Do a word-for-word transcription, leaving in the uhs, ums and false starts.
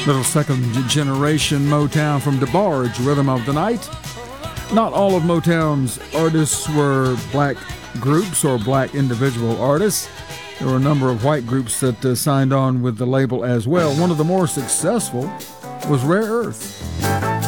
Little second generation Motown from DeBarge, Rhythm of the Night. Not all of Motown's artists were black groups or black individual artists. There were a number of white groups that uh, signed on with the label as well. One of the more successful was Rare Earth.